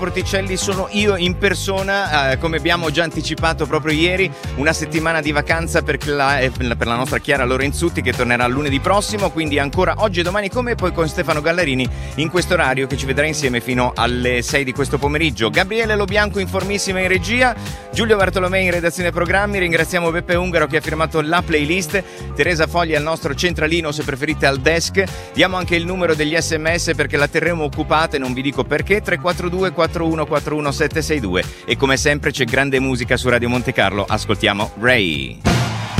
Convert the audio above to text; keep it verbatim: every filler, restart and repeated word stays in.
Porticelli sono io in persona, eh, come abbiamo già anticipato proprio ieri, una settimana di vacanza per la, eh, per la nostra Chiara Lorenzutti, che tornerà lunedì prossimo, quindi ancora oggi e domani come, poi con Stefano Gallarini in questo orario che ci vedrà insieme fino alle sei di questo pomeriggio. Gabriele Lobianco informissima in regia, Giulio Bartolomei in redazione programmi, ringraziamo Beppe Ungaro che ha firmato la playlist, Teresa Fogli al nostro centralino, se preferite al desk. Diamo anche il numero degli sms perché la terremo occupata e non vi dico perché. Tre quattro due quattro uno quattro uno sette sei due. E come sempre c'è grande musica su Radio Monte Carlo. Ascoltiamo Ray.